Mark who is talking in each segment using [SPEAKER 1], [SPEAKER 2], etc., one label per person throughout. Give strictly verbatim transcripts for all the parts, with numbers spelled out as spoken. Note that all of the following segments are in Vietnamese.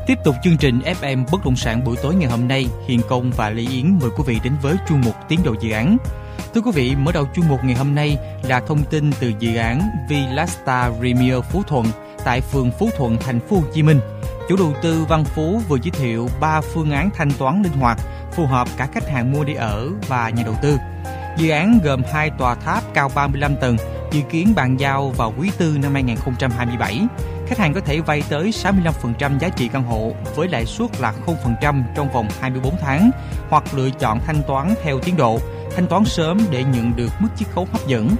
[SPEAKER 1] Tiếp tục chương trình ép em Bất động sản buổi tối ngày hôm nay, Hiền Công và Lê Yến mời quý vị đến với chuyên mục tiến độ dự án. Thưa quý vị, mở đầu chuyên mục ngày hôm nay là thông tin từ dự án Villasta Premier Phú Thuận tại phường Phú Thuận, thành phố Hồ Chí Minh. Chủ đầu tư Văn Phú vừa giới thiệu ba phương án thanh toán linh hoạt, phù hợp cả khách hàng mua để ở và nhà đầu tư. Dự án gồm hai tòa tháp cao ba mươi lăm tầng, dự kiến bàn giao vào quý tư năm hai không hai bảy. Khách hàng có thể vay tới sáu mươi lăm phần trăm giá trị căn hộ với lãi suất là không phần trăm trong vòng hai mươi bốn tháng, hoặc lựa chọn thanh toán theo tiến độ, thanh toán sớm để nhận được mức chiết khấu hấp dẫn.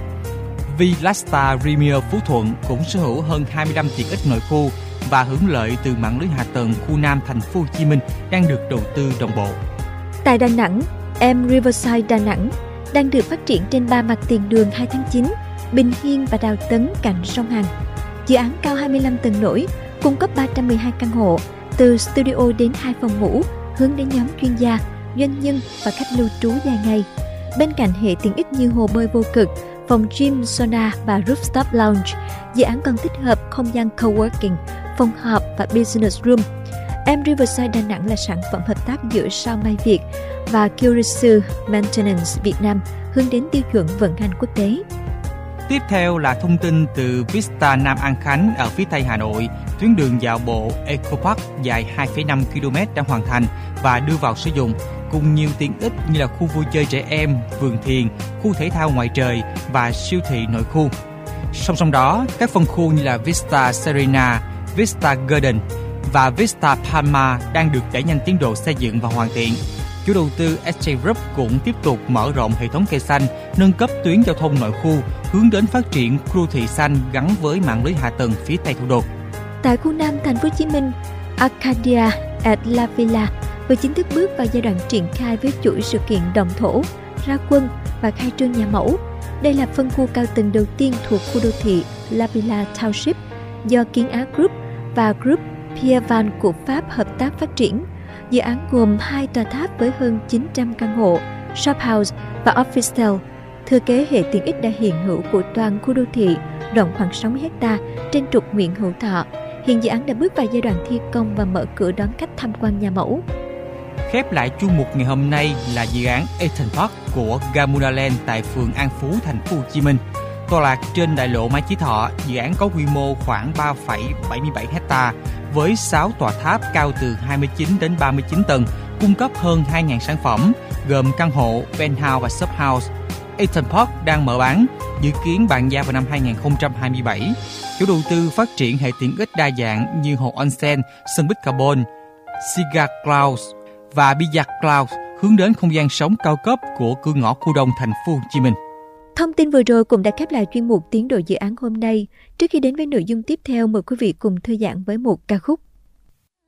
[SPEAKER 1] Villasta Premier Phú Thuận cũng sở hữu hơn hai mươi lăm tiện ích nội khu và hưởng lợi từ mạng lưới hạ tầng khu Nam thành phố Hồ Chí Minh đang được đầu tư đồng bộ.
[SPEAKER 2] Tại Đà Nẵng, em Riverside Đà Nẵng đang được phát triển trên ba mặt tiền đường hai tháng chín, Bình Hiên và Đào Tấn cạnh sông Hàn. Dự án cao hai mươi lăm tầng nổi, cung cấp ba trăm mười hai căn hộ, từ studio đến hai phòng ngủ, hướng đến nhóm chuyên gia, doanh nhân và khách lưu trú dài ngày. Bên cạnh hệ tiện ích như hồ bơi vô cực, phòng gym, sauna và rooftop lounge, dự án còn tích hợp không gian coworking, phòng họp và business room. Em Riverside Đà Nẵng là sản phẩm hợp tác giữa Sao Mai Việt và Kyushu Maintenance Việt Nam, hướng đến tiêu chuẩn vận hành quốc tế.
[SPEAKER 1] Tiếp theo là thông tin từ Vista Nam An Khánh ở phía Tây Hà Nội. Tuyến đường dạo bộ Eco Park dài hai phẩy năm ki lô mét đã hoàn thành và đưa vào sử dụng, cùng nhiều tiện ích như là khu vui chơi trẻ em, vườn thiền, khu thể thao ngoài trời và siêu thị nội khu. Song song đó, các phân khu như là Vista Serena, Vista Garden và Vista Palma đang được đẩy nhanh tiến độ xây dựng và hoàn thiện. Chủ đầu tư ét gi Group cũng tiếp tục mở rộng hệ thống cây xanh, nâng cấp tuyến giao thông nội khu, hướng đến phát triển khu đô thị xanh gắn với mạng lưới hạ tầng phía Tây thủ đô.
[SPEAKER 2] Tại khu Nam thành phố Hồ Chí Minh, Arcadia at La Villa vừa chính thức bước vào giai đoạn triển khai với chuỗi sự kiện động thổ, ra quân và khai trương nhà mẫu. Đây là phân khu cao tầng đầu tiên thuộc khu đô thị La Villa Township do Kiến Á Group và Group Pierre Van của Pháp hợp tác phát triển. Dự án gồm hai tòa tháp với hơn chín trăm căn hộ, shop house và office thừa kế hệ tiện ích đã hiện hữu của toàn khu đô thị rộng khoảng sáu mươi héc ta trên trục Nguyễn Hữu Thọ. Hiện dự án đã bước vào giai đoạn thi công và mở cửa đón khách tham quan nhà mẫu.
[SPEAKER 1] Khép lại chuyên mục ngày hôm nay là dự án Eton Park của Gamuna Land tại phường An Phú, thành phố Hồ Chí Minh. Tọa lạc trên đại lộ Mai Chí Thọ, dự án có quy mô khoảng ba phẩy bảy mươi bảy héc ta với sáu tòa tháp cao từ hai mươi chín đến ba mươi chín tầng, cung cấp hơn hai nghìn sản phẩm gồm căn hộ, penthouse và shophouse. Eton Park đang mở bán, dự kiến bàn giao vào năm hai không hai bảy. Chủ đầu tư phát triển hệ tiện ích đa dạng như hồ onsen, sân bích carbon, Cigar Clouds và Billard Clouds, hướng đến không gian sống cao cấp của cửa ngõ khu đông thành phố Hồ Chí Minh.
[SPEAKER 2] Thông tin vừa rồi cũng đã khép lại chuyên mục tiến độ dự án hôm nay. Trước khi đến với nội dung tiếp theo, mời quý vị cùng thư giãn với một ca khúc.